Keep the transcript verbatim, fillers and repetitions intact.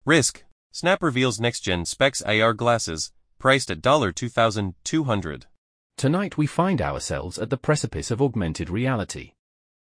Risk. Snap reveals next-gen specs A R glasses, priced at two thousand two hundred dollars. Tonight we find ourselves at the precipice of augmented reality.